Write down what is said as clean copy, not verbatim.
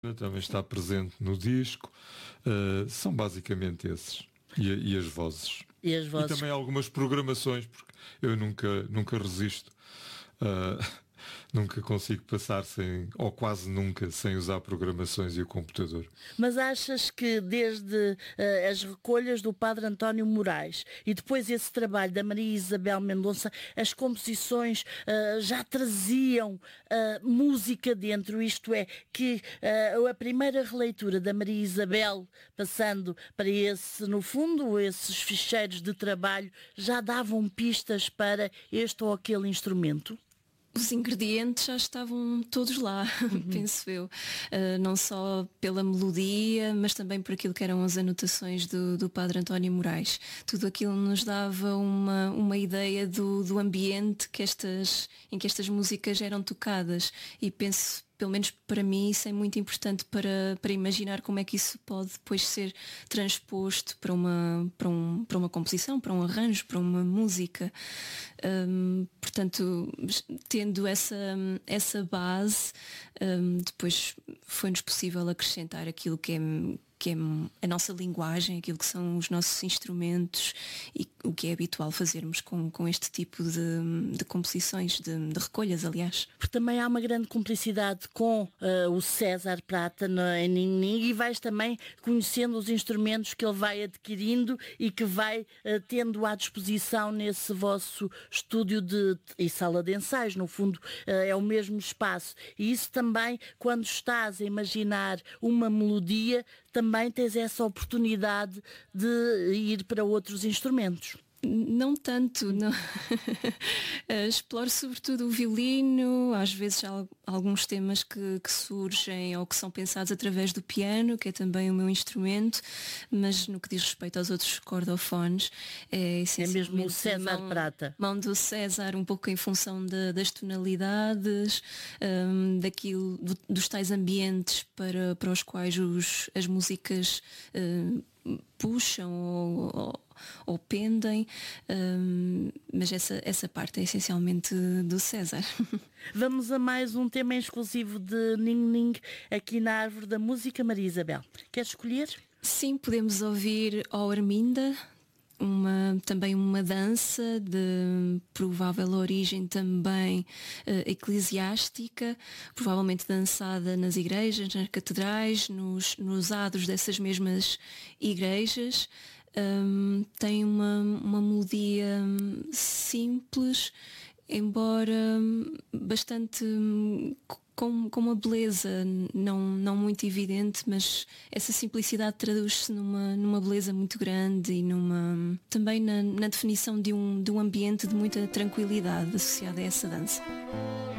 também está presente no disco. São basicamente esses. E as vozes. E também algumas programações, porque eu nunca resisto. Nunca consigo passar ou quase nunca, sem usar programações e o computador. Mas achas que desde as recolhas do Padre António Moraes e depois esse trabalho da Maria Isabel Mendonça, as composições já traziam música dentro, isto é, que a primeira releitura da Maria Isabel, passando para no fundo, esses ficheiros de trabalho, já davam pistas para este ou aquele instrumento? Os ingredientes já estavam todos lá, penso eu. Não só pela melodia, mas também por aquilo que eram as anotações do Padre António Moraes. Tudo aquilo nos dava uma ideia do ambiente em que estas músicas eram tocadas. E penso, pelo menos para mim, isso é muito importante para imaginar como é que isso pode depois ser transposto para uma composição, para um arranjo, para uma música. Portanto, tendo essa base, depois foi-nos possível acrescentar aquilo que é a nossa linguagem, aquilo que são os nossos instrumentos e o que é habitual fazermos com este tipo de composições, de recolhas, aliás. Porque também há uma grande cumplicidade com o César Prata em Ning Ning, e vais também conhecendo os instrumentos que ele vai adquirindo e que vai tendo à disposição nesse vosso estúdio e sala de ensaios. No fundo, é o mesmo espaço. E isso também, quando estás a imaginar uma melodia, também tens essa oportunidade de ir para outros instrumentos. Não tanto, não. Exploro sobretudo o violino, às vezes há alguns temas que surgem ou que são pensados através do piano, que é também o meu instrumento, mas no que diz respeito aos outros cordofones é mesmo o César Prata. Mão do César, um pouco em função das tonalidades, dos tais ambientes para os quais as músicas puxam ou pendem, mas essa parte é essencialmente do César. Vamos a mais um tema exclusivo de Ning Ning aqui na Árvore da Música. Maria Isabel, queres escolher? Sim, podemos ouvir O Arminda, também uma dança de provável origem também eclesiástica, provavelmente dançada nas igrejas, nas catedrais, nos adros dessas mesmas igrejas. Tem uma melodia simples, embora bastante com uma beleza não muito evidente, mas essa simplicidade traduz-se numa beleza muito grande e também na definição de um ambiente de muita tranquilidade associada a essa dança.